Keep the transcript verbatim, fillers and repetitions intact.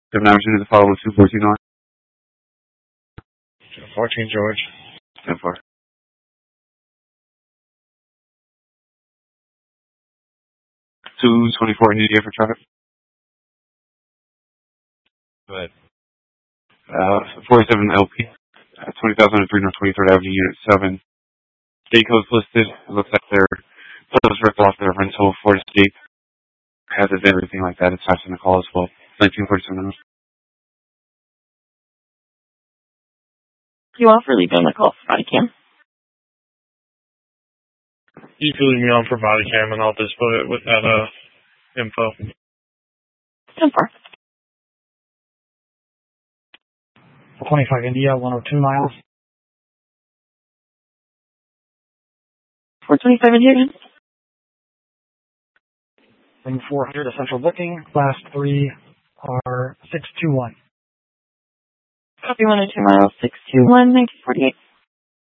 Seven hours into the follow with two fourteen on. fourteen George. ten four. two twenty-four India for traffic. Go ahead. Uh, forty-seven L P. Uh, twenty thousand three North twenty-third Avenue, Unit seven. State codes listed. It looks like they're those ripped off their rental for the state. Has it everything like that. It's attached in the call as well. nineteen forty-seven. You offer leave on the call for body cam? You can leave me on for body cam and I'll display it with that uh, info. ten four. twenty-five India, one oh two miles. four twenty-five India. Ring four hundred, essential booking. Class three are six two one. Copy one oh two miles, six two one, nineteen forty-eight.